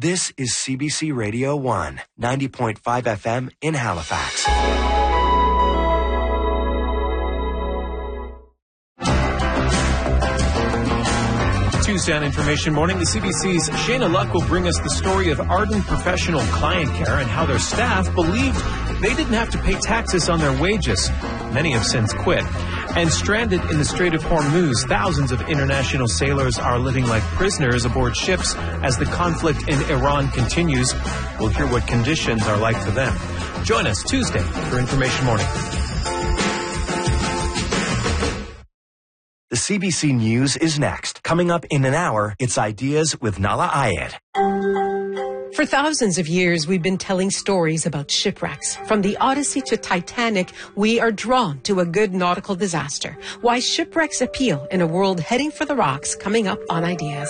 This is CBC Radio 1, 90.5 FM in Halifax. Tuesday on Information Morning, the CBC's Shayna Luck will bring us the story of ardent professional client care and how their staff believed they didn't have to pay taxes on their wages. Many have since quit. And stranded in the Strait of Hormuz, thousands of international sailors are living like prisoners aboard ships as the conflict in Iran continues. We'll hear what conditions are like for them. Join us Tuesday for Information Morning. The CBC News is next. Coming up in an hour, it's Ideas with Nala Ayed. For thousands of years, we've been telling stories about shipwrecks. From the Odyssey to Titanic, we are drawn to a good nautical disaster. Why shipwrecks appeal in a world heading for the rocks, coming up on Ideas.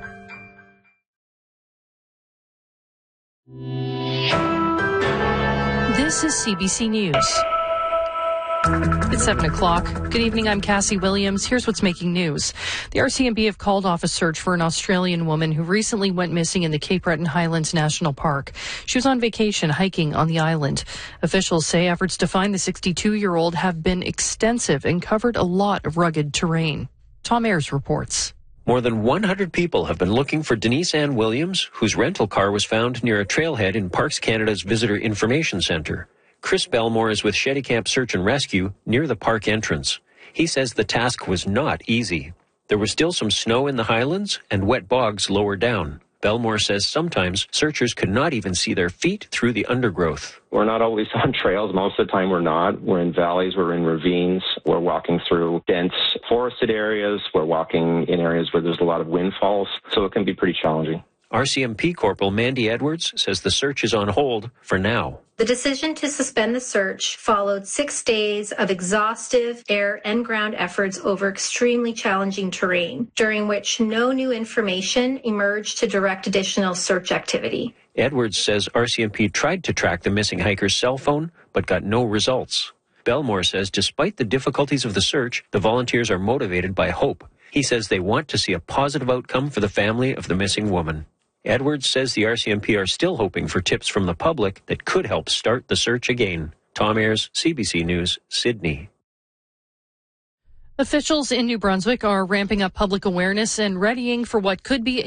This is CBC News. It's 7 o'clock. Good evening, I'm Cassie Williams. Here's what's making news. The RCMP have called off a search for an Australian woman who recently went missing in the Cape Breton Highlands National Park. She was on vacation hiking on the island. Officials say efforts to find the 62-year-old have been extensive and covered a lot of rugged terrain. Tom Ayers reports. More than 100 people have been looking for Denise Ann Williams, whose rental car was found near a trailhead in Parks Canada's Visitor Information Centre. Chris Belmore is with Shettycamp Search and Rescue near the park entrance. He says the task was not easy. There was still some snow in the highlands and wet bogs lower down. Belmore says sometimes searchers could not even see their feet through the undergrowth. We're not always on trails. Most of the time we're not. We're in valleys, we're in ravines, we're walking through dense forested areas, we're walking in areas where there's a lot of windfalls, so it can be pretty challenging. RCMP Corporal Mandy Edwards says the search is on hold for now. The decision to suspend the search followed 6 days of exhaustive air and ground efforts over extremely challenging terrain, during which no new information emerged to direct additional search activity. Edwards says RCMP tried to track the missing hiker's cell phone, but got no results. Belmore says despite the difficulties of the search, the volunteers are motivated by hope. He says they want to see a positive outcome for the family of the missing woman. Edwards says the RCMP are still hoping for tips from the public that could help start the search again. Tom Ayers, CBC News, Sydney. Officials in New Brunswick are ramping up public awareness and readying for what could be